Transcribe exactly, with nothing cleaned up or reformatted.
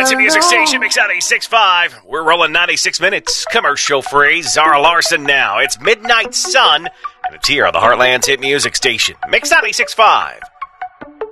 Heartland's music station, Mix ninety-six point five. We're rolling ninety-six minutes. Commercial free. Zara Larson now. It's Midnight Sun, and it's here on the Heartland's hit music station, Mix ninety-six point five.